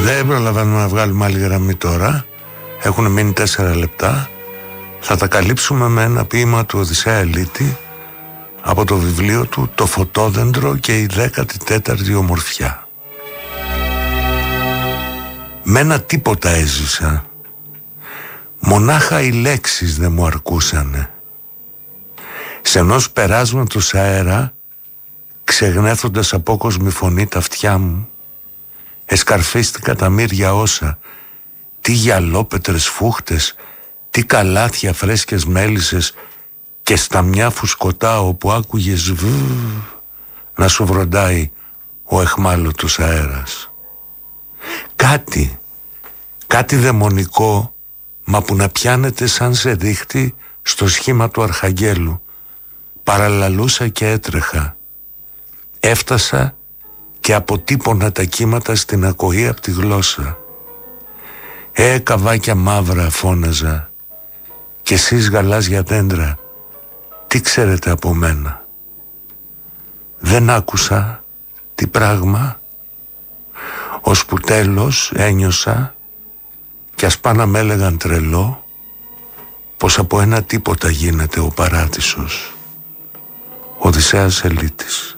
Δεν προλαβαίνουμε να βγάλουμε άλλη γραμμή τώρα. Έχουν μείνει 4 λεπτά. Θα τα καλύψουμε με ένα ποίημα του Οδυσσέα Ελίτη από το βιβλίο του «Το φωτόδεντρο και η 14η ομορφιά». Με ένα τίποτα έζησα. Μονάχα οι λέξεις δεν μου αρκούσανε. Σε ενός περάσματος αέρα, ξεγνέθοντας απόκοσμη φωνή τα αυτιά μου, εσκαρφίστηκα τα μύρια όσα, τι γυαλόπετρες φούχτες, τι καλάθια φρέσκες μέλισσες και στα μια φουσκωτά όπου άκουγες να σου βροντάει ο εχμάλωτος αέρας. Κάτι δαιμονικό, μα που να πιάνεται σαν σε δίχτυ στο σχήμα του Αρχαγγέλου. Παραλαλούσα και έτρεχα. Έφτασα και αποτύπωνα τα κύματα στην ακοή απ' τη γλώσσα. Καβάκια μαύρα, φώναζα. Κι εσείς γαλάζια δέντρα, τι ξέρετε από μένα? Δεν άκουσα τι πράγμα, ώσπου τέλος ένιωσα, κι ας πάνε να μ' έλεγαν τρελό, πως από ένα τίποτα γίνεται ο παράδεισος. Οδυσσέας Ελίτης.